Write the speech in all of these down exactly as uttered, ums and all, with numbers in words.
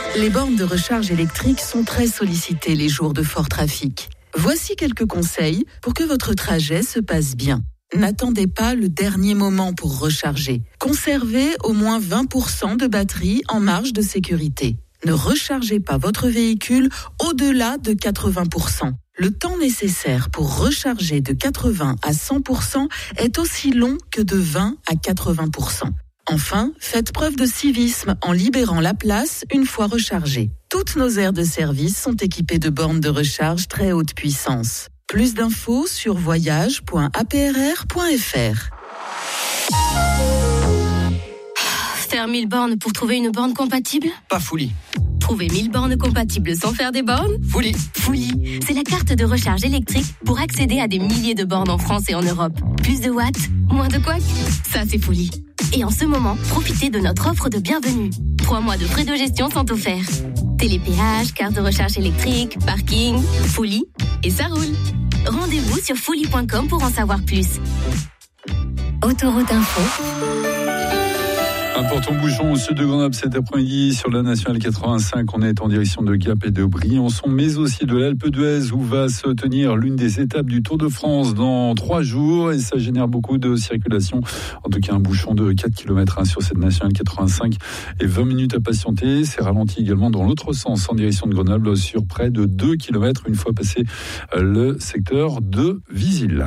Les bornes de recharge électrique sont très sollicitées les jours de fort trafic. Voici quelques conseils pour que votre trajet se passe bien. N'attendez pas le dernier moment pour recharger. Conservez au moins vingt pour cent de batterie en marge de sécurité. Ne rechargez pas votre véhicule au-delà de quatre-vingts pour cent. Le temps nécessaire pour recharger de quatre-vingts à cent pour cent est aussi long que de vingt à quatre-vingts pour cent. Enfin, faites preuve de civisme en libérant la place une fois rechargée. Toutes nos aires de service sont équipées de bornes de recharge très haute puissance. Plus d'infos sur voyage point a p r r point f r. Faire mille bornes pour trouver une borne compatible ? Pas Fully. Trouver mille bornes compatibles sans faire des bornes ? Fully. Fully, c'est la carte de recharge électrique pour accéder à des milliers de bornes en France et en Europe. Plus de watts, moins de couacs ? Ça, c'est Fully. Et en ce moment, profitez de notre offre de bienvenue. Trois mois de frais de gestion sont offerts. Télépéage, carte de recharge électrique, parking, Fully, et ça roule. Rendez-vous sur fully point com pour en savoir plus. Autoroute Info. Important bouchon au sud de Grenoble cet après-midi sur la nationale quatre-vingt-cinq. On est en direction de Gap et de Briançon, mais aussi de l'Alpe d'Huez où va se tenir l'une des étapes du Tour de France dans trois jours et ça génère beaucoup de circulation. En tout cas, un bouchon de quatre kilomètres sur cette nationale quatre-vingt-cinq et vingt minutes à patienter. C'est ralenti également dans l'autre sens en direction de Grenoble sur près de deux kilomètres une fois passé le secteur de Visil.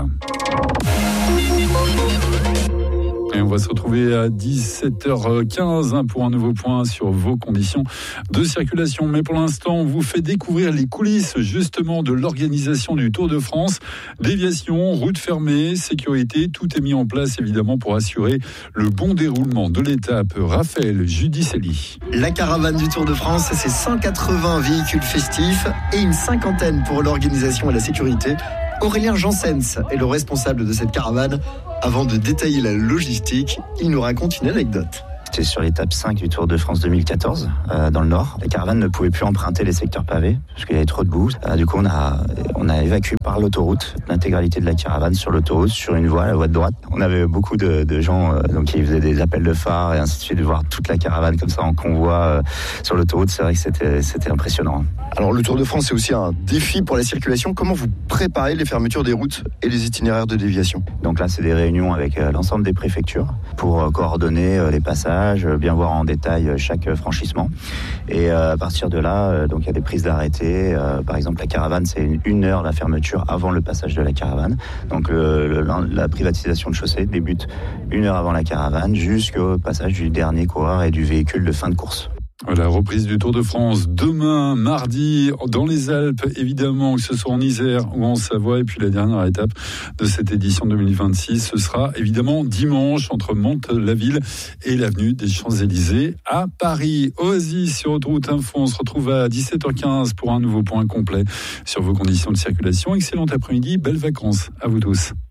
Et on va se retrouver à dix-sept heures quinze pour un nouveau point sur vos conditions de circulation. Mais pour l'instant, on vous fait découvrir les coulisses justement de l'organisation du Tour de France. Déviation, route fermée, sécurité, tout est mis en place évidemment pour assurer le bon déroulement de l'étape. Raphaël Judicelli. La caravane du Tour de France, c'est cent quatre-vingts véhicules festifs et une cinquantaine pour l'organisation et la sécurité. Aurélien Janssens est le responsable de cette caravane. Avant de détailler la logistique, il nous raconte une anecdote. C'était sur l'étape cinq du Tour de France deux mille quatorze, euh, dans le Nord. La caravane ne pouvait plus emprunter les secteurs pavés, parce qu'il y avait trop de boue. Euh, du coup, on a, on a évacué par l'autoroute l'intégralité de la caravane sur l'autoroute, sur une voie, la voie de droite. On avait beaucoup de, de gens euh, donc, qui faisaient des appels de phare et ainsi de suite, de voir toute la caravane comme ça en convoi euh, sur l'autoroute. C'est vrai que c'était, c'était impressionnant. Alors, le Tour de France, c'est aussi un défi pour la circulation. Comment vous préparez les fermetures des routes et les itinéraires de déviation ? Donc là, c'est des réunions avec euh, l'ensemble des préfectures pour euh, coordonner euh, les passages, bien voir en détail chaque franchissement. Et à partir de là, donc il y a des prises d'arrêté. Par exemple, la caravane, c'est une heure la fermeture avant le passage de la caravane. Donc le, le, la privatisation de chaussée débute une heure avant la caravane jusqu'au passage du dernier coureur et du véhicule de fin de course. La reprise du Tour de France demain, mardi, dans les Alpes, évidemment, que ce soit en Isère ou en Savoie. Et puis la dernière étape de cette édition deux mille vingt-six, ce sera évidemment dimanche entre Mantes-la-Ville et l'avenue des Champs-Élysées à Paris. Oasis sur Autoroute Info, on se retrouve à dix-sept heures quinze pour un nouveau point complet sur vos conditions de circulation. Excellent après-midi, belles vacances à vous tous.